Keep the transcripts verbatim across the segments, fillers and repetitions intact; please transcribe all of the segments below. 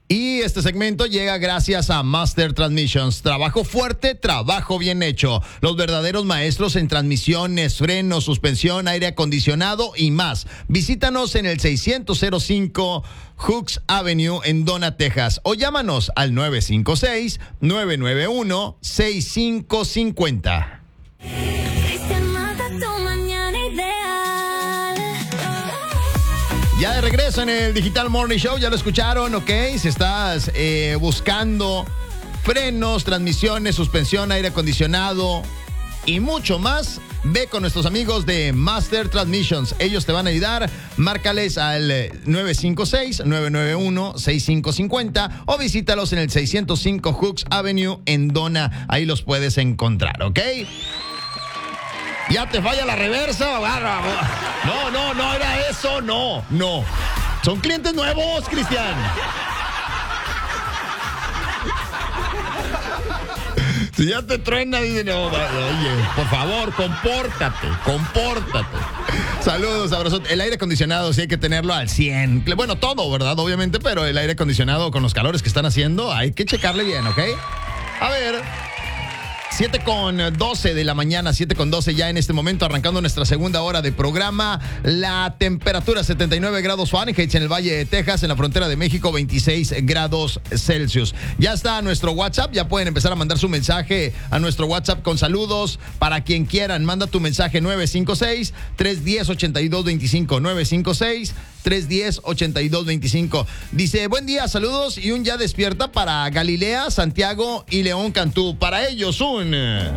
Y este segmento llega gracias a Master Transmissions. Trabajo fuerte, trabajo bien hecho. Los verdaderos maestros en transmisiones, frenos, suspensión, aire acondicionado y más. Visítanos en el seiscientos cinco Hooks Avenue en Donna, Texas. O llámanos al nueve cinco seis, nueve nueve uno, seis cinco cinco cero. Ya de regreso en el Digital Morning Show, ya lo escucharon, ¿ok? Si estás eh, buscando frenos, transmisiones, suspensión, aire acondicionado y mucho más, ve con nuestros amigos de Master Transmissions. Ellos te van a ayudar. Márcales al nueve cinco seis, nueve nueve uno, seis cinco cinco cero o visítalos en el seiscientos cinco Hooks Avenue en Donna. Ahí los puedes encontrar, ¿ok? Ya te falla la reversa. No, no, no era eso, no, no. Son clientes nuevos, Cristian. Si ya te truena, dice, no, oye, por favor, compórtate, compórtate. Saludos, abrazos. El aire acondicionado sí hay que tenerlo al cien. Bueno, todo, ¿verdad? Obviamente, pero el aire acondicionado con los calores que están haciendo, hay que checarle bien, ¿ok? A ver... siete con doce de la mañana, siete con doce ya en este momento, arrancando nuestra segunda hora de programa. La temperatura setenta y nueve grados Fahrenheit en el Valle de Texas, en la frontera de México, veintiséis grados Celsius. Ya está nuestro WhatsApp, ya pueden empezar a mandar su mensaje a nuestro WhatsApp con saludos para quien quieran. Manda tu mensaje nueve cinco seis, tres uno cero, ocho dos dos cinco, nueve cinco seis, tres uno cero, ocho dos dos cinco. Dice, buen día, saludos y un ya despierta para Galilea, Santiago y León Cantú. Para ellos un... ¡Ya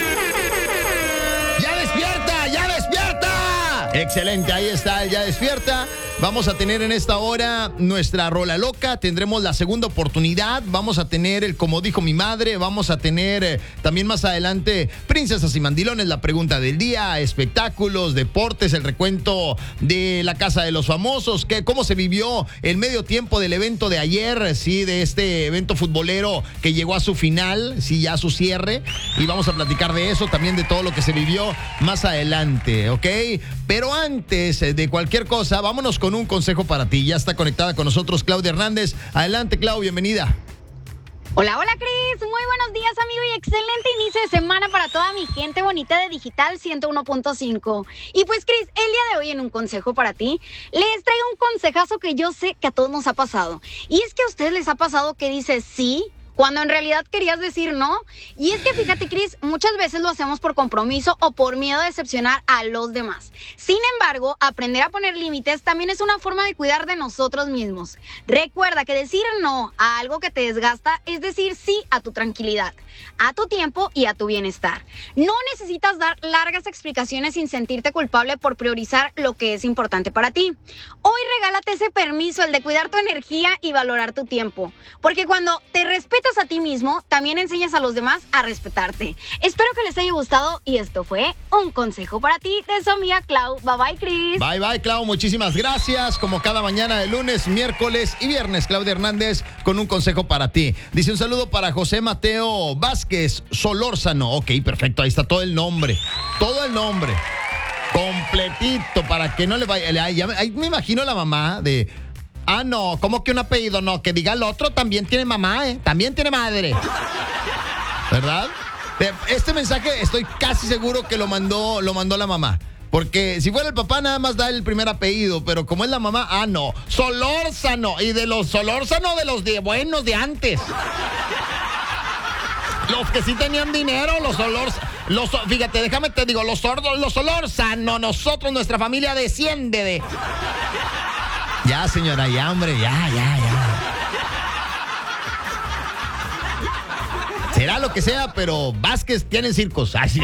despierta! ¡Ya despierta! Excelente, ahí está el Ya despierta. Vamos a tener en esta hora nuestra rola loca, tendremos la segunda oportunidad, vamos a tener el como dijo mi madre, vamos a tener eh, también más adelante princesas y mandilones, la pregunta del día, espectáculos, deportes, el recuento de la casa de los famosos, que cómo se vivió el medio tiempo del evento de ayer, sí, de este evento futbolero que llegó a su final, sí, ya a su cierre, y vamos a platicar de eso, también de todo lo que se vivió más adelante, ¿ok? Pero antes de cualquier cosa, vámonos con un consejo para ti. Ya está conectada con nosotros Claudia Hernández. Adelante, Clau, bienvenida. Hola, hola, Cris. Muy buenos días, amigo, y excelente inicio de semana para toda mi gente bonita de Digital ciento uno punto cinco. Y pues, Cris, el día de hoy en un consejo para ti, les traigo un consejazo que yo sé que a todos nos ha pasado. Y es que a ustedes les ha pasado que dices sí cuando en realidad querías decir no. Y es que fíjate, Cris, muchas veces lo hacemos por compromiso o por miedo a decepcionar a los demás. Sin embargo, aprender a poner límites también es una forma de cuidar de nosotros mismos. Recuerda que decir no a algo que te desgasta es decir sí a tu tranquilidad, a tu tiempo y a tu bienestar. No necesitas dar largas explicaciones sin sentirte culpable por priorizar lo que es importante para ti. Hoy regálate ese permiso, el de cuidar tu energía y valorar tu tiempo. Porque cuando te respetas a ti mismo, también enseñas a los demás a respetarte. Espero que les haya gustado y esto fue un consejo para ti de su amiga Clau. Bye bye, Cris. Bye bye, Clau, muchísimas gracias. Como cada mañana de lunes, miércoles y viernes, Claudia Hernández con un consejo para ti. Dice un saludo para José Mateo Vázquez Solórzano. Ok, perfecto, ahí está todo el nombre. Todo el nombre. Completito para que no le vaya. Ahí me imagino la mamá de... Ah, no, ¿cómo que un apellido? No, que diga el otro también tiene mamá, ¿eh? También tiene madre. ¿Verdad? Este mensaje estoy casi seguro que lo mandó, lo mandó la mamá. Porque si fuera el papá nada más da el primer apellido, pero como es la mamá, ah, no. Solórzano. Y de los Solórzano de los de buenos de antes. Los que sí tenían dinero, los Solórzano. Los, fíjate, déjame te digo, los sordos, los Solórzano, nosotros, nuestra familia desciende de... Ya, señora, ya, hombre, ya, ya, ya. Será lo que sea, pero Vázquez tiene circos. Ay, sí.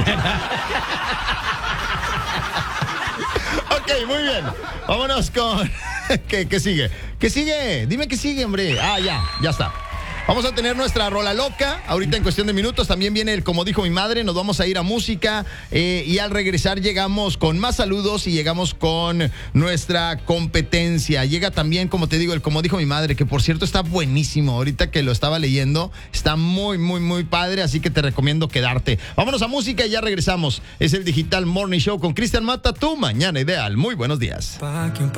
Ok, muy bien. Vámonos con... ¿Qué, ¿Qué sigue? ¿Qué sigue? Dime qué sigue, hombre. Ah, ya, ya está. Vamos a tener nuestra rola loca. Ahorita en cuestión de minutos también viene el como dijo mi madre. Nos vamos a ir a música eh, y al regresar llegamos con más saludos y llegamos con nuestra competencia. Llega también, como te digo, el como dijo mi madre, que por cierto está buenísimo. Ahorita que lo estaba leyendo, está muy, muy, muy padre, así que te recomiendo quedarte. Vámonos a música y ya regresamos. Es el Digital Morning Show con Cristian Mata, tu mañana ideal. Muy buenos días.